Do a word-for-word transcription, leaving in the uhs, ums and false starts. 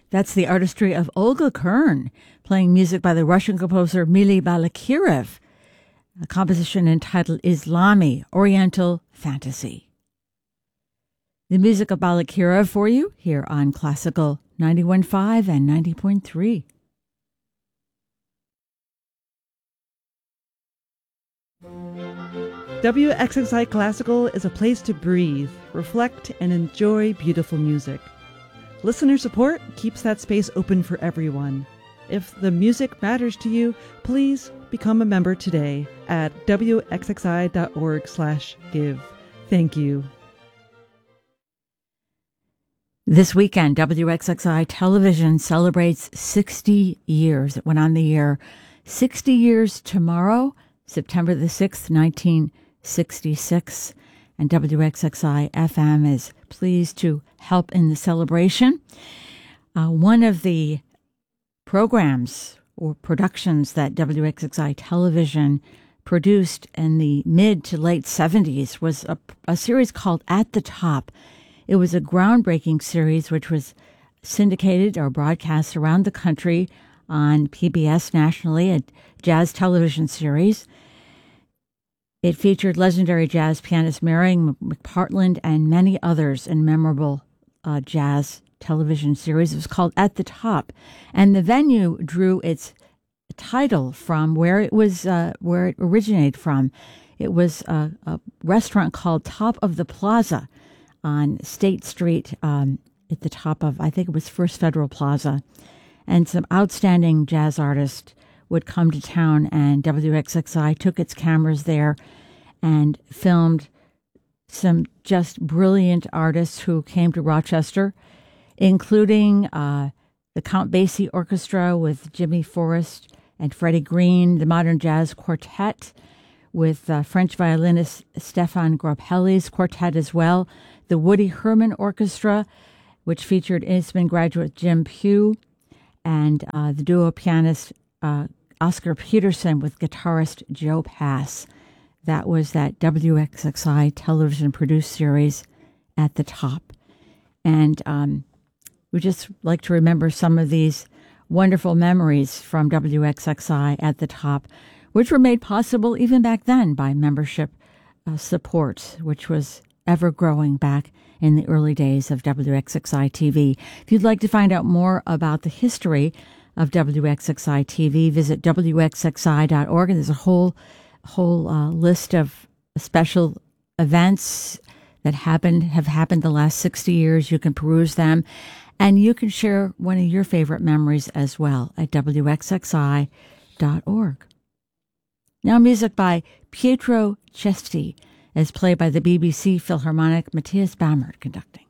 That's the artistry of Olga Kern, playing music by the Russian composer Mili Balakirev, a composition entitled Islami, Oriental Fantasy. The music of Balakirev for you here on Classical ninety-one point five and ninety point three. W X X I Classical is a place to breathe, reflect, and enjoy beautiful music. Listener support keeps that space open for everyone. If the music matters to you, please become a member today at W X X I dot org slash give. Thank you. This weekend, W X X I Television celebrates sixty years. It went on the air sixty years tomorrow, September the sixth, nineteen sixty-six. And W X X I F M is pleased to help in the celebration. Uh, one of the programs or productions that W X X I Television produced in the mid to late seventies was a, a series called At the Top. It was a groundbreaking series which was syndicated or broadcast around the country on P B S nationally, a jazz television series. It featured legendary jazz pianist Marion McPartland and many others in memorable uh, jazz television series. It was called At the Top, and the venue drew its title from where it was, uh, where it originated from. It was a, a restaurant called Top of the Plaza on State Street, um, at the top of, I think it was First Federal Plaza, and some outstanding jazz artists would come to town, and W X X I took its cameras there and filmed some just brilliant artists who came to Rochester, including uh, the Count Basie Orchestra with Jimmy Forrest and Freddie Green, the Modern Jazz Quartet with uh, French violinist Stefan Grappelli's quartet as well, the Woody Herman Orchestra, which featured Eastman graduate Jim Pugh, and uh, the duo pianist uh, Oscar Peterson with guitarist Joe Pass. That was that W X X I television produced series At the Top. And um, we just like to remember some of these wonderful memories from W X X I At the Top, which were made possible even back then by membership uh, support, which was ever growing back in the early days of W X X I T V. If you'd like to find out more about the history of W X X I T V, visit W X X I dot org, and there's a whole whole uh, list of special events that happened have happened the last sixty years. You can peruse them, and you can share one of your favorite memories as well at W X X I dot org. Now music by Pietro Cesti, as played by the B B C Philharmonic, Matthias Bammert conducting.